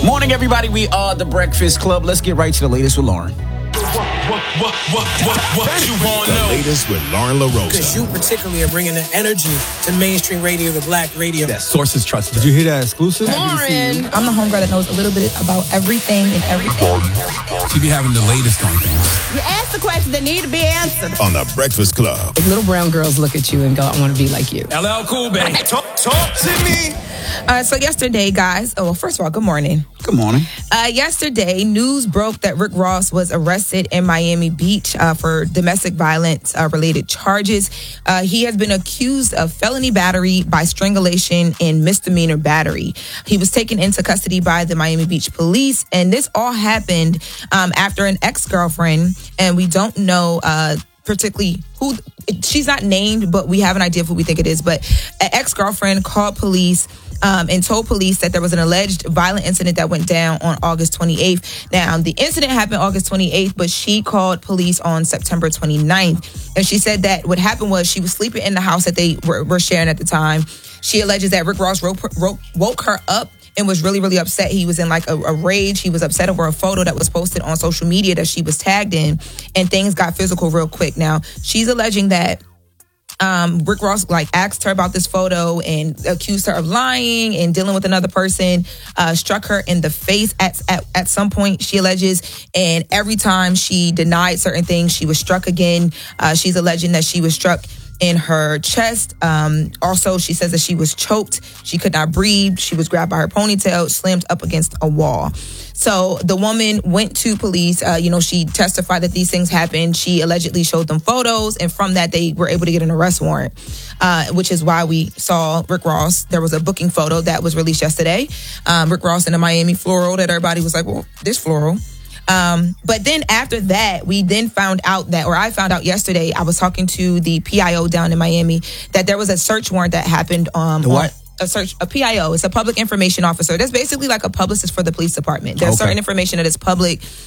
Morning, everybody. We are the Breakfast Club. Let's get right to the latest with Lauren. What you want to know? The latest with Lauren LaRosa. Because you particularly are bringing the energy to mainstream radio, the black radio. That sources trust. Did you hear that exclusive? Lauren. I'm the homegirl that knows a little bit about everything and everything. She be having the latest on things. You ask the questions that need to be answered. On the Breakfast Club. If little brown girls look at you and go, I want to be like you. LL Cool, baby. Talk to me. So yesterday, guys, first of all, good morning. Good morning. Yesterday, news broke that Rick Ross was arrested in Miami Beach for domestic violence related charges. He has been accused of felony battery by strangulation and misdemeanor battery. He was taken into custody by the Miami Beach police, and this all happened after an ex-girlfriend, and we don't know particularly who, she's not named, but we have an idea of who we think it is, but an ex-girlfriend called police and told police that there was an alleged violent incident that went down on August 28th. Now, the incident happened August 28th, but she called police on September 29th. And she said that what happened was she was sleeping in the house that they were sharing at the time. She alleges that Rick Ross woke her up and was really, really upset. He was in like a rage. He was upset over a photo that was posted on social media that she was tagged in, and things got physical real quick. Now, she's alleging that Rick Ross asked her about this photo and accused her of lying and dealing with another person, struck her in the face at some point, she alleges, and every time she denied certain things, she was struck again. She's alleging that she was struck in her chest. Also, she says that she was choked. She could not breathe. She was grabbed by her ponytail, slammed up against a wall. So the woman went to police. She testified that these things happened. She allegedly showed them photos, and from that, they were able to get an arrest warrant, which is why we saw Rick Ross. There was a booking photo that was released yesterday. Rick Ross in a Miami floral that everybody was like, well, this floral. But then after that, I found out yesterday, I was talking to the PIO down in Miami, that there was a search warrant that happened. What? A PIO. It's a public information officer. That's basically like a publicist for the police department. There's certain information that is public